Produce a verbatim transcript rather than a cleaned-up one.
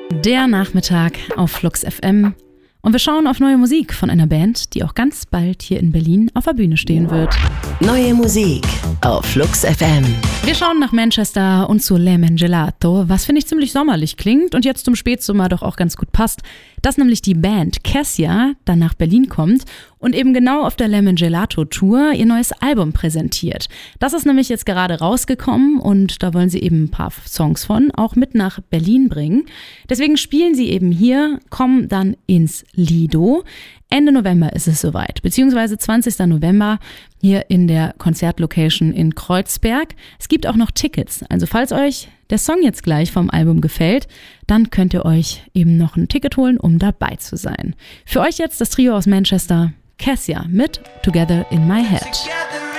Der Nachmittag auf Flux F M. Und wir schauen auf neue Musik von einer Band, die auch ganz bald hier in Berlin auf der Bühne stehen wird. Neue Musik auf Flux F M. Wir schauen nach Manchester und zu Lemon Gelato, was finde ich ziemlich sommerlich klingt und jetzt zum Spätsommer doch auch ganz gut passt, dass nämlich die Band Cassia dann nach Berlin kommt und eben genau auf der Lemon Gelato Tour ihr neues Album präsentiert. Das ist nämlich jetzt gerade rausgekommen und da wollen sie eben ein paar Songs von auch mit nach Berlin bringen. Deswegen spielen sie eben hier, kommen dann ins Lido. Ende November ist es soweit, beziehungsweise zwanzigsten November hier in der Konzertlocation in Kreuzberg. Es gibt auch noch Tickets, also falls euch der Song jetzt gleich vom Album gefällt, dann könnt ihr euch eben noch ein Ticket holen, um dabei zu sein. Für euch jetzt das Trio aus Manchester, Cassia mit Together in My Head.